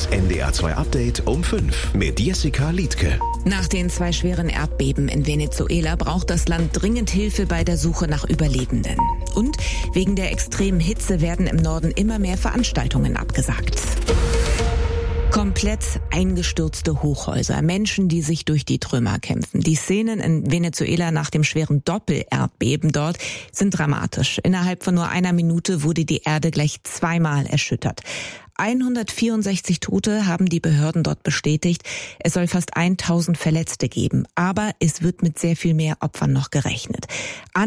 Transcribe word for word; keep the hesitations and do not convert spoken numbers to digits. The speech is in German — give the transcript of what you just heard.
Das N D R zwei Update um fünf mit Jessica Liedtke. Nach den zwei schweren Erdbeben in Venezuela braucht das Land dringend Hilfe bei der Suche nach Überlebenden. Und wegen der extremen Hitze werden im Norden immer mehr Veranstaltungen abgesagt. Komplett eingestürzte Hochhäuser, Menschen, die sich durch die Trümmer kämpfen. Die Szenen in Venezuela nach dem schweren Doppel-Erdbeben dort sind dramatisch. Innerhalb von nur einer Minute wurde die Erde gleich zweimal erschüttert. hundertvierundsechzig Tote haben die Behörden dort bestätigt. Es soll fast tausend Verletzte geben. Aber es wird mit sehr viel mehr Opfern noch gerechnet.